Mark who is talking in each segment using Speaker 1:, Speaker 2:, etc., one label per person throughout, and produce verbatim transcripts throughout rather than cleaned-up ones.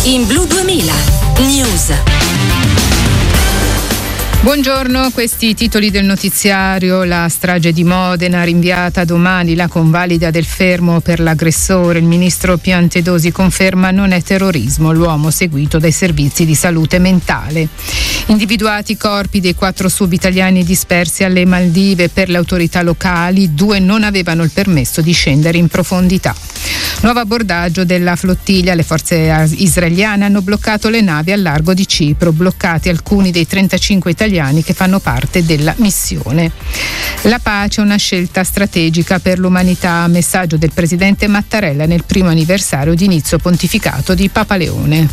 Speaker 1: In Blu duemila News.
Speaker 2: Buongiorno, questi i titoli del notiziario. La strage di Modena rinviata domani, la convalida del fermo per l'aggressore. Il ministro Piantedosi conferma non è terrorismo, l'uomo seguito dai servizi di salute mentale. Individuati i corpi dei quattro subitaliani dispersi alle Maldive per le autorità locali, due non avevano il permesso di scendere in profondità. Nuovo abbordaggio della flottiglia, le forze israeliane hanno bloccato le navi al largo di Cipro, bloccati alcuni dei trentacinque italiani che fanno parte della missione. La pace è una scelta strategica per l'umanità, messaggio del presidente Mattarella nel primo anniversario di inizio pontificato di Papa Leone.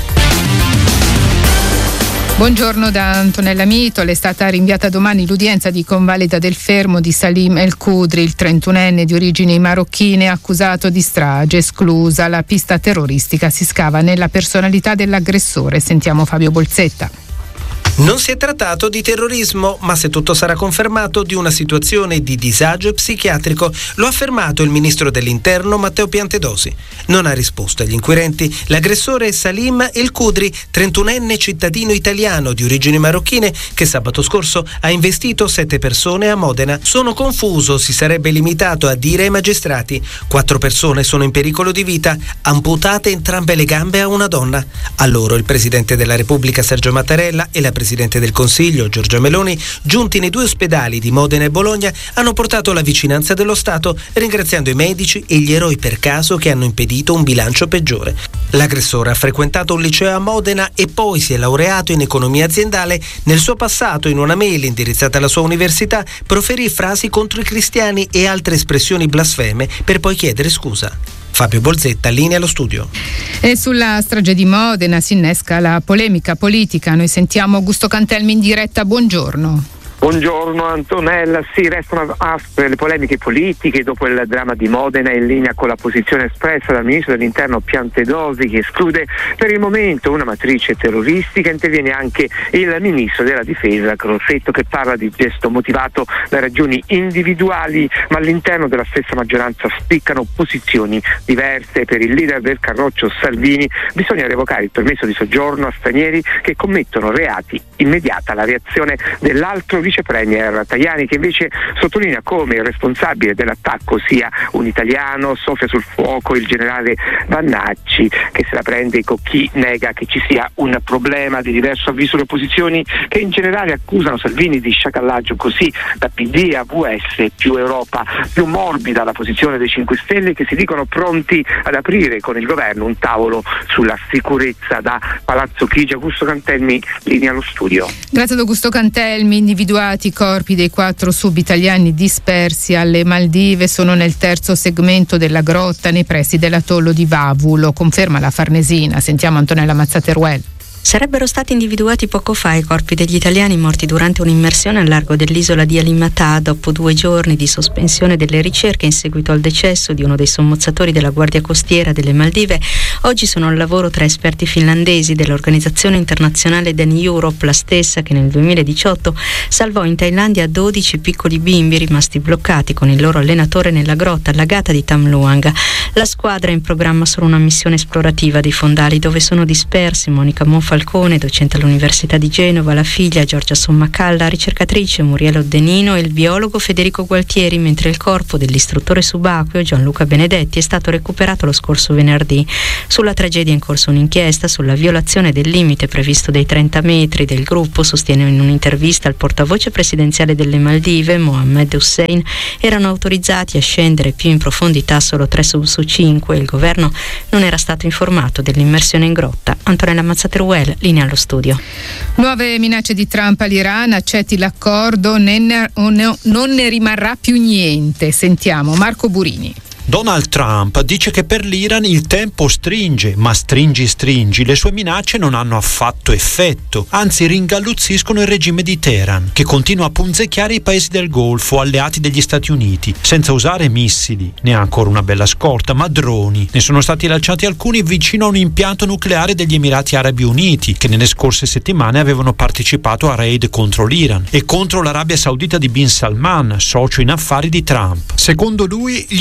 Speaker 2: Buongiorno da Antonella Mitole. È stata rinviata domani l'udienza di convalida del fermo di Salim El Khudri, il trentunenne di origini marocchine accusato di strage. Esclusa la pista terroristica, si scava nella personalità dell'aggressore. Sentiamo Fabio Bolzetta.
Speaker 3: Non si è trattato di terrorismo, ma se tutto sarà confermato di una situazione di disagio psichiatrico, lo ha affermato il ministro dell'Interno Matteo Piantedosi. Non ha risposto agli inquirenti l'aggressore è Salim El Khudri, trentunenne cittadino italiano di origini marocchine che sabato scorso ha investito sette persone a Modena. Sono confuso, si sarebbe limitato a dire ai magistrati. Quattro persone sono in pericolo di vita, amputate entrambe le gambe a una donna. A loro il presidente della Repubblica Sergio Mattarella e la Presidente del Consiglio Giorgia Meloni, giunti nei due ospedali di Modena e Bologna, hanno portato la vicinanza dello Stato, ringraziando i medici e gli eroi per caso che hanno impedito un bilancio peggiore. L'aggressore ha frequentato un liceo a Modena e poi si è laureato in economia aziendale. Nel suo passato, in una mail indirizzata alla sua università, proferì frasi contro i cristiani e altre espressioni blasfeme per poi chiedere scusa. Fabio Bolzetta, linea allo studio.
Speaker 2: E sulla strage di Modena si innesca la polemica politica. Noi sentiamo Augusto Cantelmi in diretta. Buongiorno.
Speaker 4: Buongiorno Antonella, sì, restano aspre le polemiche politiche dopo il dramma di Modena, in linea con la posizione espressa dal ministro dell'Interno Piantedosi, che esclude per il momento una matrice terroristica. Interviene anche il ministro della Difesa Crosetto, che parla di gesto motivato da ragioni individuali, ma all'interno della stessa maggioranza spiccano posizioni diverse. Per il leader del Carroccio Salvini bisogna revocare il permesso di soggiorno a stranieri che commettono reati. Immediata la reazione dell'altro vice premier Tajani, che invece sottolinea come il responsabile dell'attacco sia un italiano. Soffia sul fuoco il generale Vannacci, che se la prende con chi nega che ci sia un problema. Di diverso avviso le opposizioni, che in generale accusano Salvini di sciacallaggio, così da P D a V S più Europa. Più morbida la posizione dei cinque Stelle, che si dicono pronti ad aprire con il governo un tavolo sulla sicurezza. Da Palazzo Chigi, Augusto Cantelmi, linea allo studio.
Speaker 2: Grazie ad Augusto Cantelmi. Individuati i corpi dei quattro subitaliani dispersi alle Maldive, sono nel terzo segmento della grotta nei pressi dell'atollo di Vavu, lo conferma la Farnesina. Sentiamo Antonella Mazzateruel.
Speaker 5: Sarebbero stati individuati poco fa i corpi degli italiani morti durante un'immersione al largo dell'isola di Alimatà, dopo due giorni di sospensione delle ricerche in seguito al decesso di uno dei sommozzatori della Guardia Costiera delle Maldive. Oggi sono al lavoro tre esperti finlandesi dell'organizzazione internazionale Dan Europe, la stessa che nel duemiladiciotto salvò in Thailandia dodici piccoli bimbi rimasti bloccati con il loro allenatore nella grotta allagata di Tham Luang. La squadra ha in programma solo una missione esplorativa dei fondali, dove sono dispersi Monica Monfalcone, Falcone, docente all'Università di Genova, la figlia Giorgia Sommacalla, la ricercatrice Muriel Oddenino e il biologo Federico Gualtieri, mentre il corpo dell'istruttore subacqueo Gianluca Benedetti è stato recuperato lo scorso venerdì. Sulla tragedia è in corso un'inchiesta sulla violazione del limite previsto dei trenta metri del gruppo, sostiene in un'intervista il portavoce presidenziale delle Maldive, Mohammed Hussein. Erano autorizzati a scendere più in profondità solo tre su cinque. Il governo non era stato informato dell'immersione in grotta. Antonella Mazzateruel, linea allo studio.
Speaker 2: Nuove minacce di Trump all'Iran, accetti l'accordo, ne, ne, non ne rimarrà più niente. Sentiamo Marco Burini.
Speaker 6: Donald Trump dice che per l'Iran il tempo stringe, ma stringi stringi, le sue minacce non hanno affatto effetto, anzi ringalluzziscono il regime di Teheran, che continua a punzecchiare i paesi del Golfo, alleati degli Stati Uniti, senza usare missili, ne ha ancora una bella scorta, ma droni. Ne sono stati lanciati alcuni vicino a un impianto nucleare degli Emirati Arabi Uniti, che nelle scorse settimane avevano partecipato a raid contro l'Iran e contro l'Arabia Saudita di Bin Salman, socio in affari di Trump. Secondo lui, gli iraniani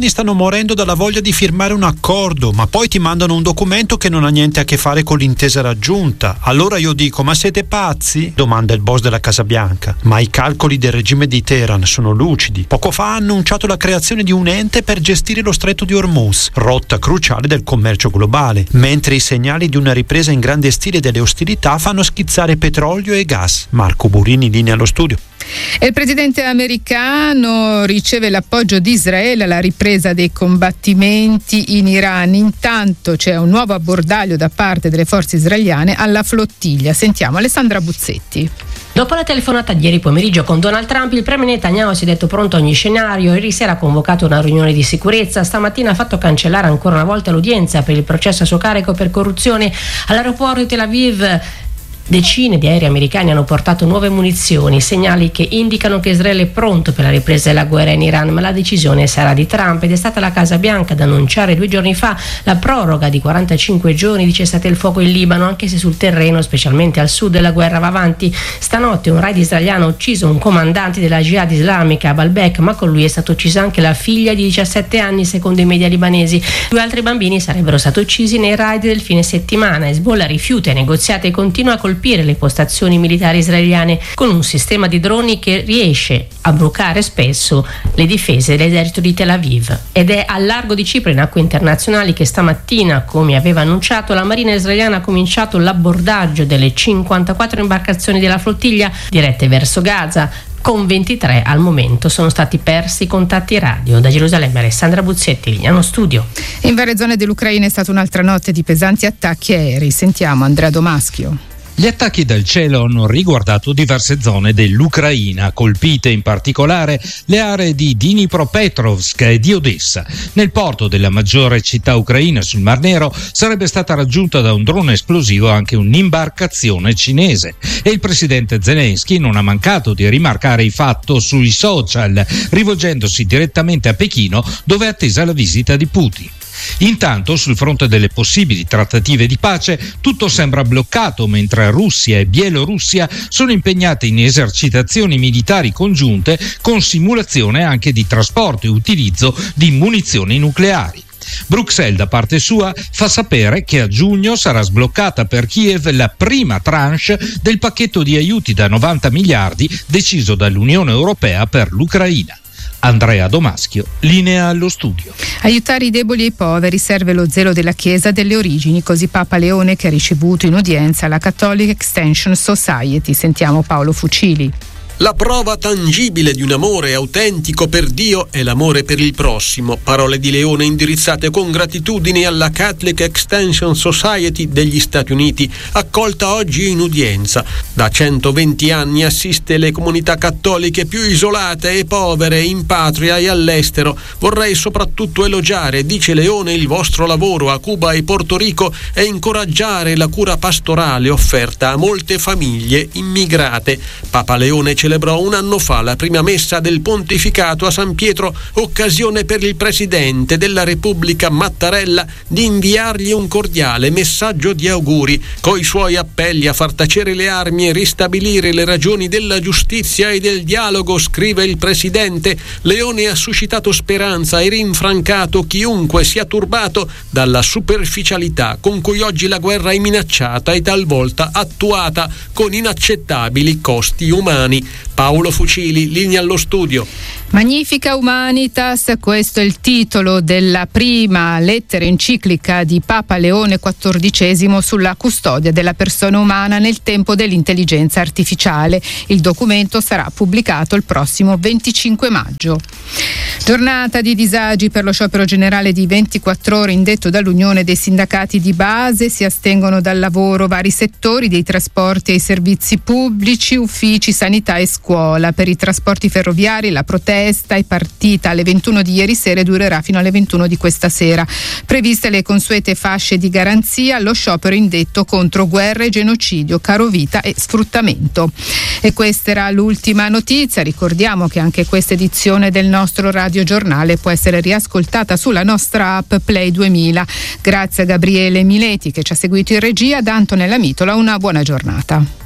Speaker 6: israeliani stanno morendo dalla voglia di firmare un accordo, ma poi ti mandano un documento che non ha niente a che fare con l'intesa raggiunta. Allora io dico, ma siete pazzi? Domanda il boss della Casa Bianca. Ma i calcoli del regime di Teheran sono lucidi. Poco fa ha annunciato la creazione di un ente per gestire lo stretto di Hormuz, rotta cruciale del commercio globale, mentre i segnali di una ripresa in grande stile delle ostilità fanno schizzare petrolio e gas. Marco Burini, linea allo studio.
Speaker 2: Il presidente americano riceve l'appoggio di Israele alla ripresa dei combattimenti in Iran. Intanto c'è un nuovo abbordaglio da parte delle forze israeliane alla flottiglia. Sentiamo Alessandra Buzzetti.
Speaker 7: Dopo la telefonata di ieri pomeriggio con Donald Trump, il premier Netanyahu si è detto pronto a ogni scenario. Ieri sera ha convocato una riunione di sicurezza. Stamattina ha fatto cancellare ancora una volta l'udienza per il processo a suo carico per corruzione all'aeroporto di Tel Aviv. Decine di aerei americani hanno portato nuove munizioni, segnali che indicano che Israele è pronto per la ripresa della guerra in Iran, ma la decisione sarà di Trump ed è stata la Casa Bianca ad annunciare due giorni fa la proroga di quarantacinque giorni di cessate il fuoco in Libano, anche se sul terreno, specialmente al sud, la guerra va avanti. Stanotte un raid israeliano ha ucciso un comandante della Jihad islamica a Baalbek, ma con lui è stata uccisa anche la figlia di diciassette anni, secondo i media libanesi. Due altri bambini sarebbero stati uccisi nei raid del fine settimana. Hezbollah rifiuta i negoziati e continua col le postazioni militari israeliane con un sistema di droni che riesce a bruciare spesso le difese dell'esercito di Tel Aviv. Ed è al largo di Cipro, in acque internazionali, che stamattina, come aveva annunciato, la Marina israeliana ha cominciato l'abbordaggio delle cinquantaquattro imbarcazioni della flottiglia dirette verso Gaza. Con ventitré al momento sono stati persi i contatti radio. Da Gerusalemme Alessandra Buzzetti, linea allo studio.
Speaker 2: In varie zone dell'Ucraina è stata un'altra notte di pesanti attacchi aerei. Sentiamo Andrea Domaschio.
Speaker 8: Gli attacchi dal cielo hanno riguardato diverse zone dell'Ucraina, colpite in particolare le aree di Dnipropetrovsk e di Odessa. Nel porto della maggiore città ucraina sul Mar Nero sarebbe stata raggiunta da un drone esplosivo anche un'imbarcazione cinese e il presidente Zelensky non ha mancato di rimarcare il fatto sui social, rivolgendosi direttamente a Pechino, dove è attesa la visita di Putin. Intanto, sul fronte delle possibili trattative di pace, tutto sembra bloccato mentre Russia e Bielorussia sono impegnate in esercitazioni militari congiunte con simulazione anche di trasporto e utilizzo di munizioni nucleari. Bruxelles, da parte sua, fa sapere che a giugno sarà sbloccata per Kiev la prima tranche del pacchetto di aiuti da novanta miliardi deciso dall'Unione Europea per l'Ucraina. Andrea Domaschio, linea allo studio.
Speaker 2: Aiutare i deboli e i poveri serve lo zelo della Chiesa delle origini, così Papa Leone, che ha ricevuto in udienza la Catholic Extension Society. Sentiamo Paolo Fucili.
Speaker 9: La prova tangibile di un amore autentico per Dio è l'amore per il prossimo. Parole di Leone indirizzate con gratitudine alla Catholic Extension Society degli Stati Uniti, accolta oggi in udienza. Da centoventi anni assiste le comunità cattoliche più isolate e povere in patria e all'estero. Vorrei soprattutto elogiare, dice Leone, il vostro lavoro a Cuba e Porto Rico e incoraggiare la cura pastorale offerta a molte famiglie immigrate. Papa Leone celebrò un anno fa la prima messa del pontificato a San Pietro, occasione per il presidente della Repubblica Mattarella di inviargli un cordiale messaggio di auguri, coi suoi appelli a far tacere le armi e ristabilire le ragioni della giustizia e del dialogo. Scrive il presidente, Leone ha suscitato speranza e rinfrancato chiunque sia turbato dalla superficialità con cui oggi la guerra è minacciata e talvolta attuata con inaccettabili costi umani. Paolo Fucili, linea allo studio.
Speaker 2: Magnifica Humanitas, questo è il titolo della prima lettera enciclica di Papa Leone quattordicesimo sulla custodia della persona umana nel tempo dell'intelligenza artificiale. Il documento sarà pubblicato il prossimo venticinque maggio. Giornata di disagi per lo sciopero generale di ventiquattro ore indetto dall'Unione dei Sindacati di Base. Si astengono dal lavoro vari settori, dei trasporti ai servizi pubblici, uffici, sanità e scuola. Per i trasporti ferroviari la protesta è partita alle ventuno di ieri sera e durerà fino alle ventuno di questa sera. Previste le consuete fasce di garanzia, lo sciopero indetto contro guerra e genocidio, carovita e sfruttamento. E questa era l'ultima notizia. Ricordiamo che anche questa edizione del nostro radiogiornale può essere riascoltata sulla nostra app Play duemila. Grazie a Gabriele Mileti che ci ha seguito in regia. Da Antonella Mitola una buona giornata.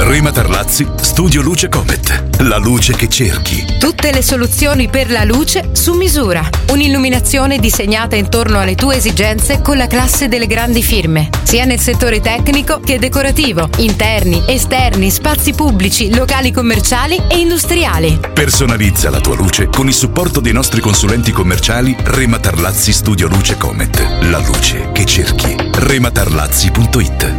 Speaker 10: Rema Tarlazzi, Studio Luce Comet. La luce che cerchi.
Speaker 1: Tutte le soluzioni per la luce su misura. Un'illuminazione disegnata intorno alle tue esigenze con la classe delle grandi firme, sia nel settore tecnico che decorativo, interni, esterni, spazi pubblici, locali commerciali e industriali.
Speaker 10: Personalizza la tua luce con il supporto dei nostri consulenti commerciali Rema Tarlazzi Studio Luce Comet. La luce che cerchi. rematarlazzi punto it.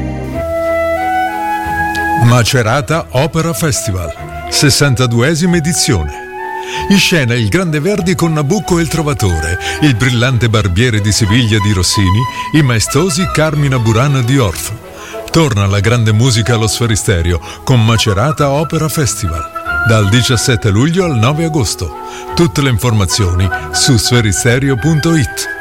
Speaker 11: Macerata Opera Festival, sessantaduesima edizione. In scena il Grande Verdi con Nabucco e il Trovatore, il brillante Barbiere di Siviglia di Rossini, i maestosi Carmina Burana di Orff. Torna la grande musica allo Sferisterio con Macerata Opera Festival, dal diciassette luglio al nove agosto. Tutte le informazioni su sferisterio punto it.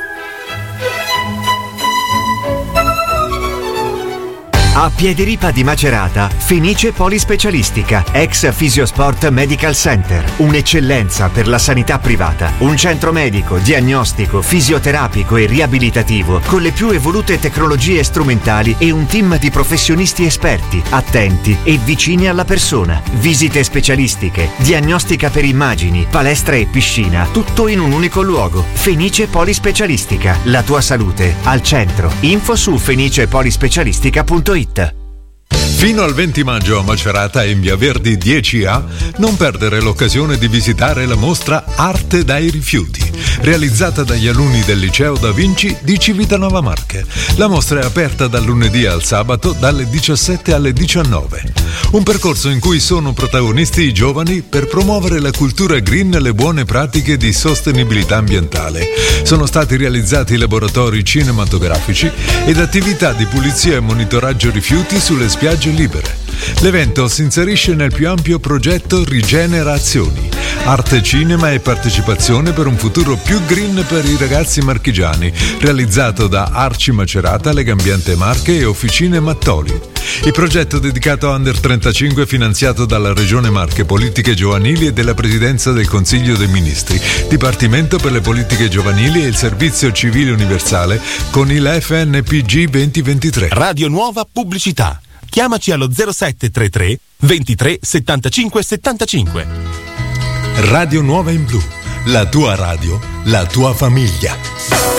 Speaker 12: A Piediripa di Macerata, Fenice Polispecialistica, ex Fisiosport Medical Center. Un'eccellenza per la sanità privata. Un centro medico, diagnostico, fisioterapico e riabilitativo con le più evolute tecnologie strumentali e un team di professionisti esperti, attenti e vicini alla persona. Visite specialistiche, diagnostica per immagini, palestra e piscina, tutto in un unico luogo. Fenice Polispecialistica, la tua salute al centro. Info su fenice polispecialistica punto it.
Speaker 11: Fino al venti maggio a Macerata e in Via Verdi dieci A non perdere l'occasione di visitare la mostra Arte dai rifiuti, realizzata dagli alunni del Liceo Da Vinci di Civitanova Marche. La mostra è aperta dal lunedì al sabato dalle diciassette alle diciannove. Un percorso in cui sono protagonisti i giovani per promuovere la cultura green e le buone pratiche di sostenibilità ambientale. Sono stati realizzati laboratori cinematografici ed attività di pulizia e monitoraggio rifiuti sulle spiagge libere. L'evento si inserisce nel più ampio progetto Rigenerazioni, arte, cinema e partecipazione per un futuro più green per i ragazzi marchigiani, realizzato da Arci Macerata, Legambiente Marche e Officine Mattoli. Il progetto dedicato a Under trentacinque finanziato dalla Regione Marche, Politiche Giovanili e della Presidenza del Consiglio dei Ministri, Dipartimento per le Politiche Giovanili e il Servizio Civile Universale con il F N P G duemilaventitré.
Speaker 13: Radio Nuova Pubblicità. Chiamaci allo zero sette tre tre ventitré settantacinque settantacinque.
Speaker 11: Radio Nuova in Blu, la tua radio, la tua famiglia.